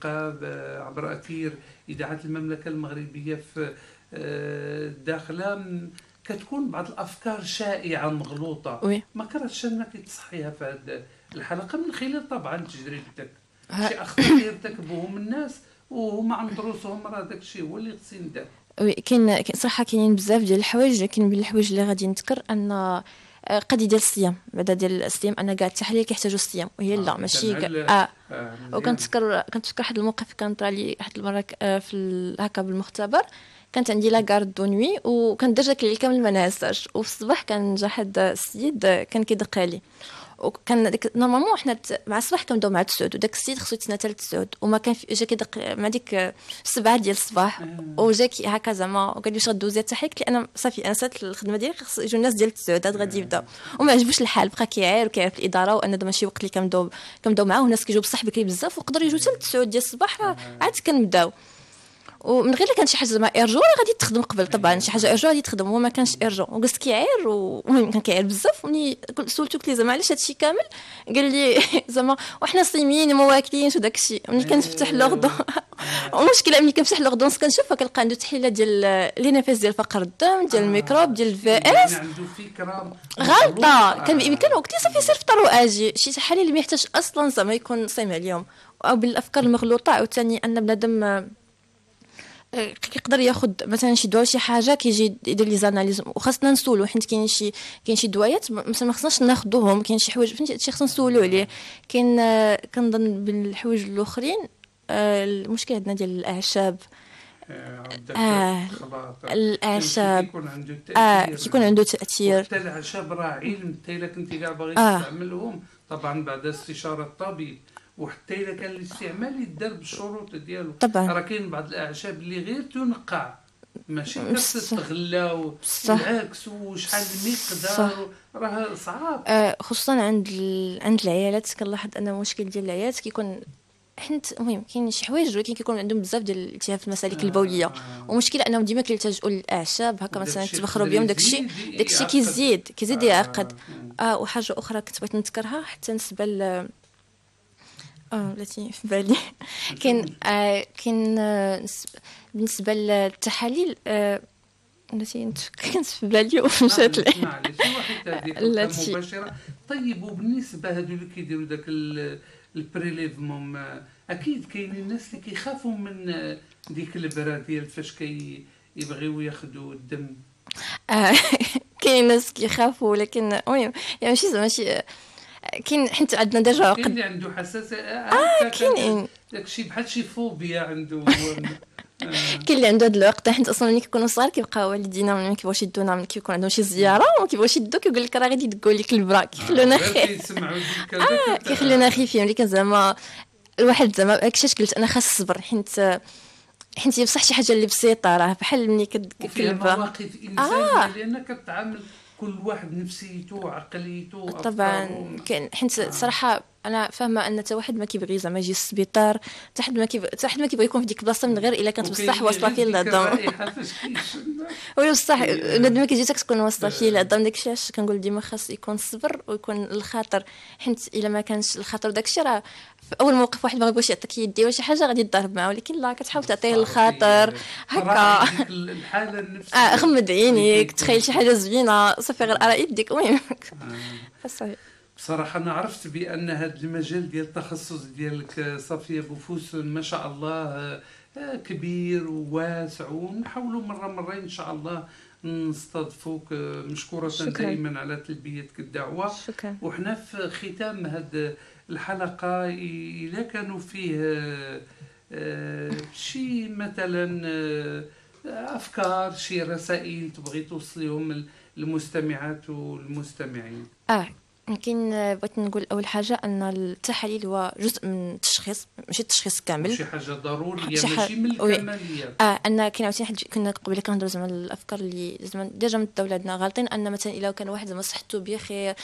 الحلقة عبر أثير إذاعة المملكة المغربية في الداخلة كتكون بعض الأفكار شائعة مغلوطة. وي ما كرهتش أنك تصحيها في هذه الحلقة من خلال طبعا تجربتك، شي أخطاء يرتكبوهم الناس وهما عن دروسهم، راه داك الشيء هو اللي خص يندار. وي كاين صراحه كاينين بزاف ديال الحوايج. كاين من الحوايج اللي غادي نذكر ان قضيه ديال الصيام، بعدا ديال الصيام انا كاع التحاليل كيحتاجوا الصيام وهي لا ماشي وكنتذكر واحد الموقف كان طرا لي واحد المره في هكا بالمختبر. كانت عندي لا كارد دو نوي وكان درجه الليل كامل ما نعساش، وفي الصباح كان جا حد السيد كان كيدق لي، وكان ديك نورمالمون حنا مع الصباح كنبداو مع 9 وداك السيد خصو يتسنى حتى 9 وما كان جا كيدق مع ديك 7 ديال الصباح وجا هكا زعما وقال لي واش غدوزي التحيك لان صافي انا سالت الخدمه ديالي خص يجوا الناس ديال 9 غادي يبداو وما عجبوش الحال، بقى كيعاير وكيعرف الاداره وان هذا ماشي وقت اللي كنبداو معاه، والناس كيجيو بصح بكري بزاف ويقدروا يجوا حتى 9 ديال الصباح عاد كنبداو. ومن غير كان شي حاجه زعما ارجو غادي تخدم قبل، طبعا شي حاجه ارجو غادي تخدم وما كانش ارجو وجلس كيعاير المهم كان كيعاير بزاف. ومني سولتو قلت لي زعما علاش هادشي كامل، قال لي زعما وحنا صايمين وما واكلينش وداك الشيء. ملي كنفتح لوردون المشكله ملي كنفتح لوردون كنشوف كنلقى عنده تحليله ديال لي نفس ديال فقر الدم ديال الميكروب ديال الفي اس عنده فكره غلطه. كان بامكانه وقتي صافي يصير فطر واجي شي تحاليل اللي ما يحتاج اصلا زعما يكون صايم عليهم. او بالافكار المغلوطه عاوتاني ان بنادم كيقدر ياخذ مثلا شي دواء شي حاجه كيجي يدير لي زاناليز وخاصنا نسولو، حيت كاين شي دوايات مثلا ما خصناش ناخذوهم، كاين شي حوايج فهمتي هادشي خصنا نسولو عليه. كاين كنظن بالحوايج الاخرين المشكل عندنا ديال الاعشاب. الاعشاب كيكون عنده تاثير حتى الاعشاب راه علم، حتى الا كنتي كاع باغي تستعملهم طبعا بعد استشاره الطبيب، وحتى الا كان الاستعمال يدار بالشروط ديالو. راه كاين بعض الاعشاب اللي غير تنقع ماشي كتستغلا بالعكس وشحال المقدار راه صعاب. خصوصا عند العيالات كنلاحظ ان المشكل ديال العيالات كيكون حنت المهم كاين شي حوايج ولكن كيكون عندهم بزاف ديال الالتهاب في المسالك البوليه ومشكله انهم ديما كيلتجؤوا للاعشاب هكا مثلا تبخروا بهم داكشي كيزيد يعقد. وحاجه اخرى كنت بغيت نذكرها حتى بالنسبه بلاتي في بالي كاين بالنسبه للتحاليل كنت في بالي ومشات لي مباشره. طيب وبالنسبه هادو اللي كيديروا داك البريليفمون اكيد كاين الناس اللي كيخافوا من ديك البرا ديال فاش كيبغيو ياخذوا الدم. كاين ناس كيخافوا ولكن المهم يعني ماشي كاين حيت عندنا ديجا كاين اللي عنده حساسيه كاين داكشي بحال شي فوبيا عنده. كاين اللي عنده هذا الوقت حيت اصلا ملي كيكونوا صغار كيبقاو والدينا ملي كيبغيوش يدونا ملي كيكون عندهم شي زياره وما كيبغيوش يدوك يقول لك راه غادي يدقوا لك البرا كيخلونا كيخلونا خايفين. ملي كان زعما الواحد زعما داكشي قلت انا خاص الصبر حيت بصح شي حاجه اللي بسيطه راه بحال ملي في مواقف انسانيه لانك كتعامل كل واحد نفسيته عقليته طبعا. كاين حيت صراحه انا فاهمه ان حتى واحد ما كيبغي زعما يجي للسبيطار، حتى حد ما كيبغي يكون في ديك البلاصه من غير الا كانت بصح واصله فيه الهضم. وي بصح بنادم كيجي تكون واصله فيه الهضم داكشي علاش كنقول ديما خاص يكون الصبر ويكون الخاطر، حيت الا ما كانش الخاطر داكشي راه في اول موقف واحد ما بغاش يعطيك يديه ولا شي حاجه غادي تضرب معاه، ولكن لا كتحاول تعطيه الخاطر هكا الحاله النفسيه غمض عينيك تخيل شي حاجه زوينه صافي غير ارى يديك. المهم صافي بصراحة أنا عرفت بأن هذا المجال ديال التخصص ديالك صافية بوفوس ما شاء الله كبير وواسع، ونحاولوا مرة إن شاء الله نستضفوك. مشكورة دائما على تلبيتك الدعوة. شكرا. وحنا في ختام هذه الحلقة إذا كانوا فيه شي مثلا أفكار شي رسائل تبغي توصليهم للمستمعات والمستمعين. يمكن بغيت نقول اول حاجه ان التحاليل هو جزء من التشخيص ماشي التشخيص كامل، شي حاجه ضروريه ماشي من الكماليات. ان كاين عاوتاني حد كنا قبيله كنهضروا زعما الافكار اللي زعما ديجا من الدوله عندنا غالطين ان مثلا الا كان واحد زعما صحته بخير